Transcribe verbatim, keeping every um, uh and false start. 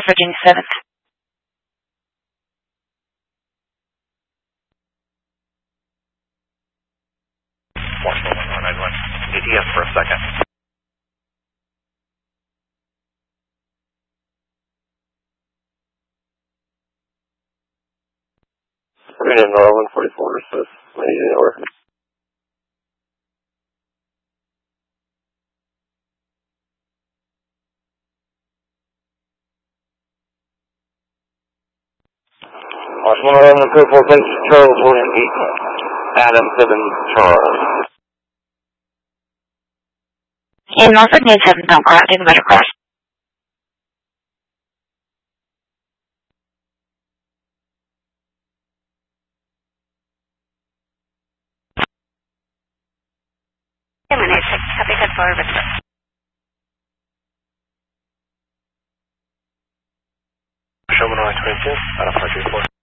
North Virginia seventh. Washington one nine one. A T M for a second. Union Nora one forty-four, so Union Nora. Washington eleven two four six, Charles William eight, Adam seven Charles. In North Virginia seventh, don't cross, take a better cross. Copy that forward. Showman one twenty-two, out of five three four.